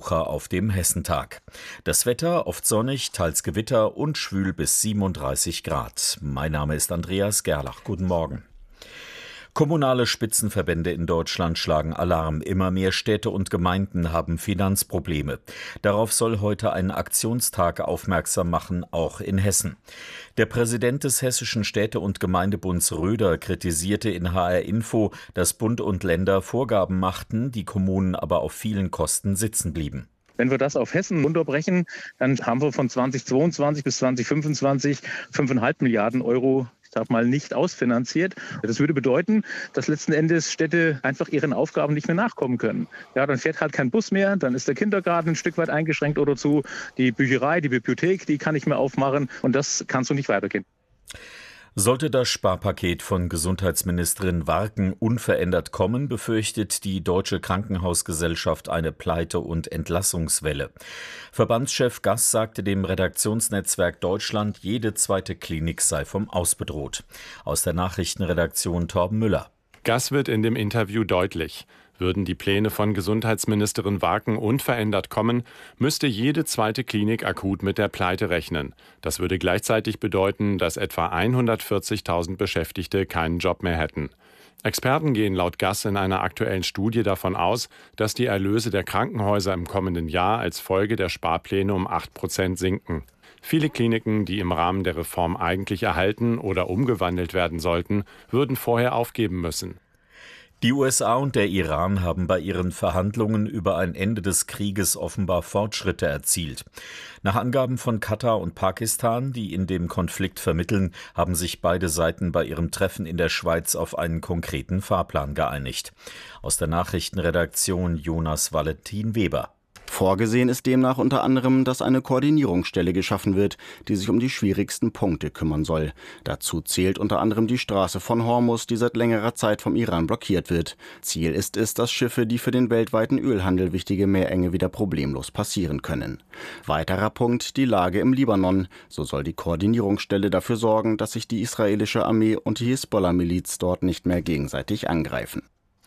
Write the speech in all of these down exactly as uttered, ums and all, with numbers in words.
Besucher auf dem Hessentag. Das Wetter oft sonnig, teils Gewitter und schwül bis siebenunddreißig Grad. Mein Name ist Andreas Gerlach. Guten Morgen. Kommunale Spitzenverbände in Deutschland schlagen Alarm. Immer mehr Städte und Gemeinden haben Finanzprobleme. Darauf soll heute ein Aktionstag aufmerksam machen, auch in Hessen. Der Präsident des Hessischen Städte- und Gemeindebunds Röder kritisierte in H R Info, dass Bund und Länder Vorgaben machten, die Kommunen aber auf vielen Kosten sitzen blieben. Wenn wir das auf Hessen runterbrechen, dann haben wir von zweitausendzweiundzwanzig bis zweitausendfünfundzwanzig fünfeinhalb Milliarden Euro, ich sag mal, nicht ausfinanziert. Das würde bedeuten, dass letzten Endes Städte einfach ihren Aufgaben nicht mehr nachkommen können. Ja, dann fährt halt kein Bus mehr, dann ist der Kindergarten ein Stück weit eingeschränkt oder so. Die Bücherei, die Bibliothek, die kann nicht mehr aufmachen und das kann so nicht weitergehen. Sollte das Sparpaket von Gesundheitsministerin Warken unverändert kommen, befürchtet die Deutsche Krankenhausgesellschaft eine Pleite- und Entlassungswelle. Verbandschef Gass sagte dem Redaktionsnetzwerk Deutschland, jede zweite Klinik sei vom Aus bedroht. Aus der Nachrichtenredaktion Torben Müller. Gass wird in dem Interview deutlich. Würden die Pläne von Gesundheitsministerin Warken unverändert kommen, müsste jede zweite Klinik akut mit der Pleite rechnen. Das würde gleichzeitig bedeuten, dass etwa hundertvierzigtausend Beschäftigte keinen Job mehr hätten. Experten gehen laut Gass in einer aktuellen Studie davon aus, dass die Erlöse der Krankenhäuser im kommenden Jahr als Folge der Sparpläne um acht Prozent sinken. Viele Kliniken, die im Rahmen der Reform eigentlich erhalten oder umgewandelt werden sollten, würden vorher aufgeben müssen. Die U S A und der Iran haben bei ihren Verhandlungen über ein Ende des Krieges offenbar Fortschritte erzielt. Nach Angaben von Katar und Pakistan, die in dem Konflikt vermitteln, haben sich beide Seiten bei ihrem Treffen in der Schweiz auf einen konkreten Fahrplan geeinigt. Aus der Nachrichtenredaktion Jonas Valentin Weber. Vorgesehen ist demnach unter anderem, dass eine Koordinierungsstelle geschaffen wird, die sich um die schwierigsten Punkte kümmern soll. Dazu zählt unter anderem die Straße von Hormuz, die seit längerer Zeit vom Iran blockiert wird. Ziel ist es, dass Schiffe, die für den weltweiten Ölhandel wichtige Meerenge wieder problemlos passieren können. Weiterer Punkt, die Lage im Libanon. So soll die Koordinierungsstelle dafür sorgen, dass sich die israelische Armee und die Hisbollah-Miliz dort nicht mehr gegenseitig angreifen.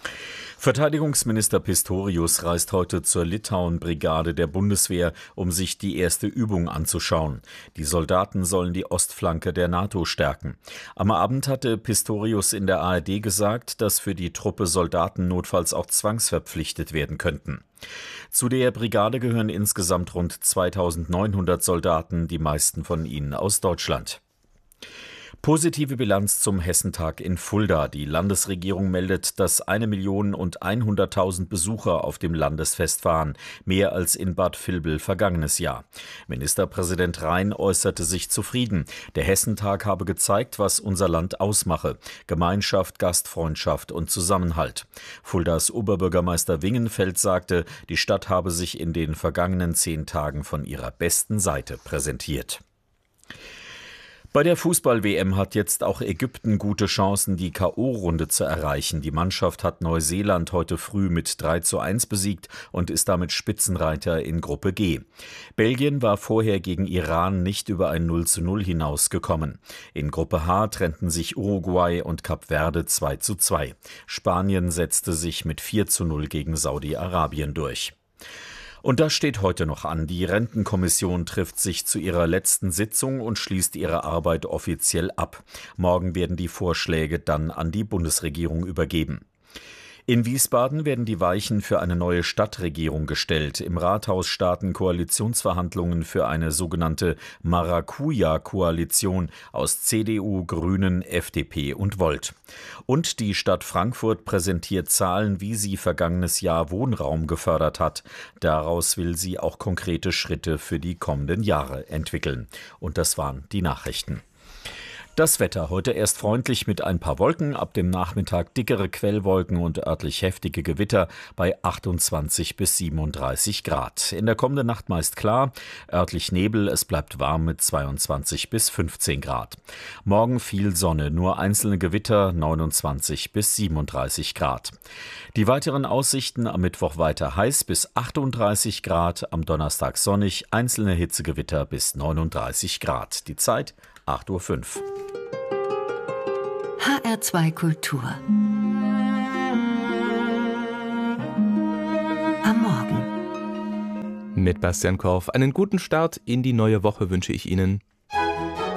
Verteidigungsminister Pistorius reist heute zur Litauen-Brigade der Bundeswehr, um sich die erste Übung anzuschauen. Die Soldaten sollen die Ostflanke der NATO stärken. Am Abend hatte Pistorius in der A R D gesagt, dass für die Truppe Soldaten notfalls auch zwangsverpflichtet werden könnten. Zu der Brigade gehören insgesamt rund zweitausendneunhundert Soldaten, die meisten von ihnen aus Deutschland. Positive Bilanz zum Hessentag in Fulda. Die Landesregierung meldet, dass eine Million und hunderttausend Besucher auf dem Landesfest waren, mehr als in Bad Vilbel vergangenes Jahr. Ministerpräsident Rhein äußerte sich zufrieden. Der Hessentag habe gezeigt, was unser Land ausmache: Gemeinschaft, Gastfreundschaft und Zusammenhalt. Fuldas Oberbürgermeister Wingenfeld sagte, die Stadt habe sich in den vergangenen zehn Tagen von ihrer besten Seite präsentiert. Bei der Fußball-W M hat jetzt auch Ägypten gute Chancen, die K O-Runde zu erreichen. Die Mannschaft hat Neuseeland heute früh mit drei zu eins besiegt und ist damit Spitzenreiter in Gruppe G. Belgien war vorher gegen Iran nicht über ein null zu null hinausgekommen. In Gruppe H trennten sich Uruguay und Kap Verde zwei zu zwei. Spanien setzte sich mit vier zu null gegen Saudi-Arabien durch. Und das steht heute noch an. Die Rentenkommission trifft sich zu ihrer letzten Sitzung und schließt ihre Arbeit offiziell ab. Morgen werden die Vorschläge dann an die Bundesregierung übergeben. In Wiesbaden werden die Weichen für eine neue Stadtregierung gestellt. Im Rathaus starten Koalitionsverhandlungen für eine sogenannte Maracuja-Koalition aus C D U, Grünen, F D P und Volt. Und die Stadt Frankfurt präsentiert Zahlen, wie sie vergangenes Jahr Wohnraum gefördert hat. Daraus will sie auch konkrete Schritte für die kommenden Jahre entwickeln. Und das waren die Nachrichten. Das Wetter heute erst freundlich mit ein paar Wolken, ab dem Nachmittag dickere Quellwolken und örtlich heftige Gewitter bei achtundzwanzig bis siebenunddreißig Grad. In der kommenden Nacht meist klar, örtlich Nebel, es bleibt warm mit zweiundzwanzig bis fünfzehn Grad. Morgen viel Sonne, nur einzelne Gewitter, neunundzwanzig bis siebenunddreißig Grad. Die weiteren Aussichten: am Mittwoch weiter heiß bis achtunddreißig Grad, am Donnerstag sonnig, einzelne Hitzegewitter bis neununddreißig Grad. Die Zeit acht Uhr fünf. H R zwei Kultur. Am Morgen. Mit Bastian Korf. Einen guten Start in die neue Woche wünsche ich Ihnen.